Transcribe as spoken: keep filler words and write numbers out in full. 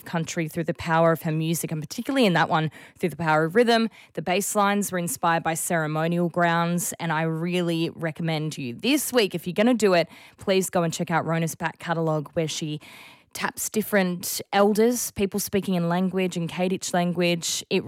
country through the power of her music, and particularly in that one, through the power of rhythm. The bass lines were inspired by ceremonial grounds, and I really recommend you this week, if you're going to do it, please go and check out Rona's back catalogue, where she taps different elders, people speaking in language, in Kadich language. It